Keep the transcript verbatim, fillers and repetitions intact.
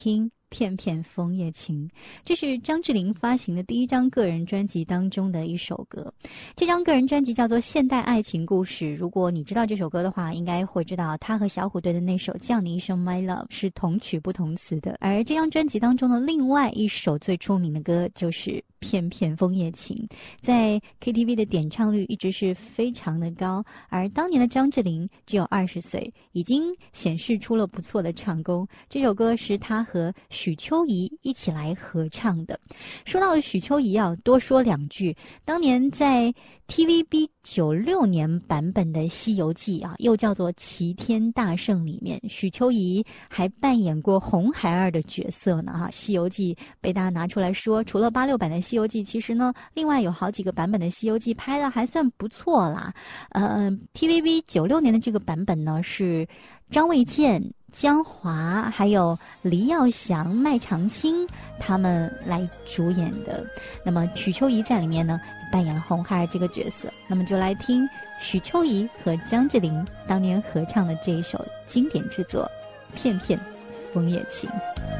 听片片枫叶情，这是张智霖发行的第一张个人专辑当中的一首歌。这张个人专辑叫做《现代爱情故事》，如果你知道这首歌的话，应该会知道他和小虎队的那首《叫你一声 My Love》是同曲不同词的。而这张专辑当中的另外一首最出名的歌就是《片片枫叶情》，在 K T V 的点唱率一直是非常的高，而当年的张智霖只有二十岁，已经显示出了不错的唱功。这首歌是他和许秋怡一起来合唱的。说到了许秋怡啊，多说两句。当年在 T V B 九六年版本的《西游记》啊，又叫做《齐天大圣》里面，许秋怡还扮演过红孩儿的角色呢哈。《西游记》被大家拿出来说，除了八六版的《西游记》，其实呢，另外有好几个版本的《西游记》拍的还算不错啦。呃 ，T V B 九六年的这个版本呢，是张卫健、江华还有黎耀祥、麦长青他们来主演的。那么许秋怡在里面呢扮演了红孩儿这个角色。那么就来听许秋怡和张智霖当年合唱的这一首经典之作《片片枫叶情》。